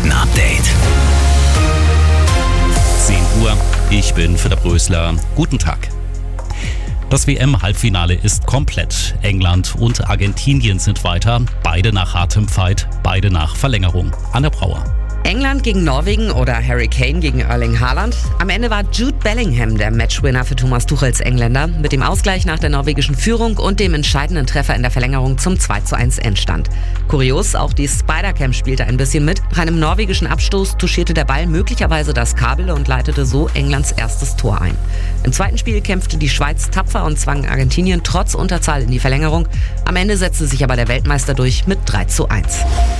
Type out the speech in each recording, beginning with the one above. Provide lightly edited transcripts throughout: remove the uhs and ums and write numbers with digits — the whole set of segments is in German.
Nachrichten-Update. 10 Uhr, ich bin Philipp Rösler. Guten Tag. Das WM-Halbfinale ist komplett. England und Argentinien sind weiter, beide nach hartem Fight, beide nach Verlängerung. Anne Brauer. England gegen Norwegen oder Harry Kane gegen Erling Haaland. Am Ende war Jude Bellingham der Matchwinner für Thomas Tuchels Engländer mit dem Ausgleich nach der norwegischen Führung und dem entscheidenden Treffer in der Verlängerung zum 2:1 Endstand. Kurios, auch die Spider-Cam spielte ein bisschen mit. Nach einem norwegischen Abstoß touchierte der Ball möglicherweise das Kabel und leitete so Englands erstes Tor ein. Im zweiten Spiel kämpfte die Schweiz tapfer und zwang Argentinien trotz Unterzahl in die Verlängerung. Am Ende setzte sich aber der Weltmeister durch mit 3:1.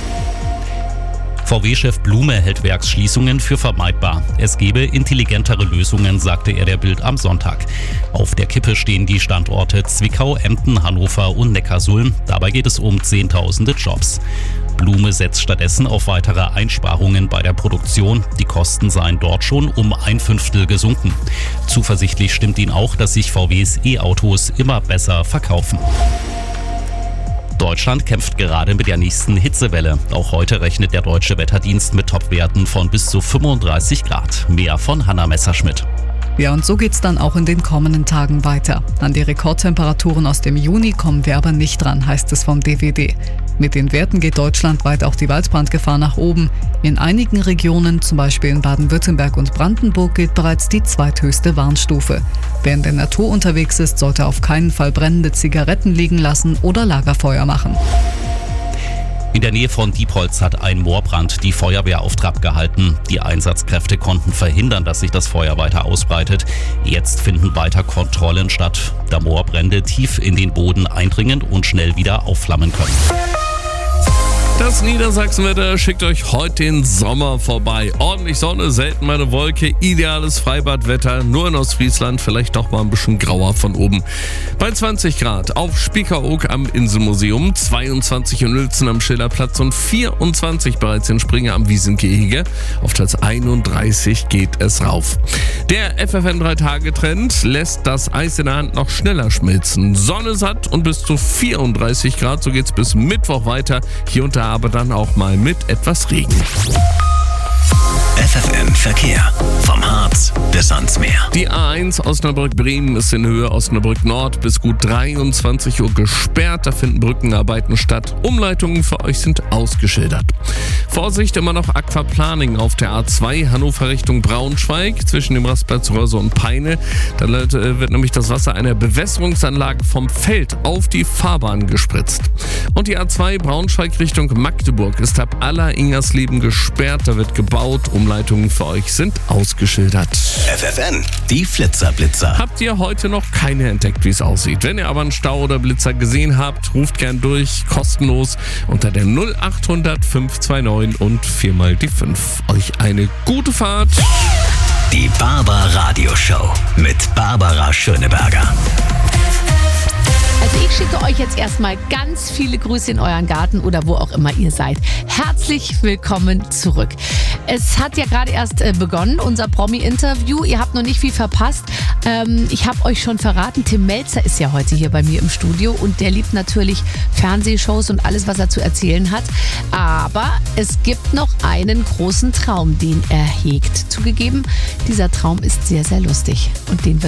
VW-Chef Blume hält Werksschließungen für vermeidbar. Es gebe intelligentere Lösungen, sagte er der Bild am Sonntag. Auf der Kippe stehen die Standorte Zwickau, Emden, Hannover und Neckarsulm. Dabei geht es um Zehntausende Jobs. Blume setzt stattdessen auf weitere Einsparungen bei der Produktion. Die Kosten seien dort schon um 1/5 gesunken. Zuversichtlich stimmt ihn auch, dass sich VWs E-Autos immer besser verkaufen. Deutschland kämpft gerade mit der nächsten Hitzewelle. Auch heute rechnet der Deutsche Wetterdienst mit Topwerten von bis zu 35 Grad. Mehr von Hanna Messerschmidt. Ja, und so geht's dann auch in den kommenden Tagen weiter. An die Rekordtemperaturen aus dem Juni kommen wir aber nicht dran, heißt es vom DWD. Mit den Werten geht deutschlandweit auch die Waldbrandgefahr nach oben. In einigen Regionen, zum Beispiel in Baden-Württemberg und Brandenburg, gilt bereits die zweithöchste Warnstufe. Wer in der Natur unterwegs ist, sollte auf keinen Fall brennende Zigaretten liegen lassen oder Lagerfeuer machen. In der Nähe von Diepholz hat ein Moorbrand die Feuerwehr auf Trab gehalten. Die Einsatzkräfte konnten verhindern, dass sich das Feuer weiter ausbreitet. Jetzt finden weiter Kontrollen statt, da Moorbrände tief in den Boden eindringen und schnell wieder aufflammen können. Das Niedersachsenwetter schickt euch heute den Sommer vorbei. Ordentlich Sonne, selten mal eine Wolke, ideales Freibadwetter. Nur in Ostfriesland vielleicht doch mal ein bisschen grauer von oben. Bei 20 Grad auf Spiekeroog am Inselmuseum, 22 in Uelzen am Schillerplatz und 24 bereits in Springe am Wiesengehege. Auf Platz 31 geht es rauf. Der FFN 3-Tage-Trend lässt das Eis in der Hand noch schneller schmilzen. Sonne satt und bis zu 34 Grad, so geht's bis Mittwoch weiter. Hier und da aber dann auch mal mit etwas Regen. FFN Verkehr. Vom Harz bis ans Meer. Die A1 Osnabrück-Bremen ist in Höhe Osnabrück-Nord bis gut 23 Uhr gesperrt. Da finden Brückenarbeiten statt. Umleitungen für euch sind ausgeschildert. Vorsicht, immer noch Aquaplaning auf der A2 Hannover Richtung Braunschweig zwischen dem Rastplatz Röse und Peine. Da wird nämlich das Wasser einer Bewässerungsanlage vom Feld auf die Fahrbahn gespritzt. Und die A2 Braunschweig Richtung Magdeburg ist ab Aller-Ingersleben gesperrt. Da wird gebaut. Umleitungen für euch sind ausgeschildert. FFN, die Flitzer-Blitzer. Habt ihr heute noch keine entdeckt, wie es aussieht? Wenn ihr aber einen Stau oder Blitzer gesehen habt, ruft gern durch, kostenlos unter der 0800 529 und 4 die 5. Euch eine gute Fahrt. Die Barbar Radio Show mit Barbara Schöneberger. Also ich schicke euch jetzt erstmal ganz viele Grüße in euren Garten oder wo auch immer ihr seid. Herzlich willkommen zurück. Es hat ja gerade erst begonnen, unser Promi-Interview. Ihr habt noch nicht viel verpasst. Ich habe euch schon verraten, Tim Melzer ist ja heute hier bei mir im Studio und der liebt natürlich Fernsehshows und alles, was er zu erzählen hat. Aber es gibt noch einen großen Traum, den er hegt. Zugegeben, dieser Traum ist sehr, sehr lustig und den wird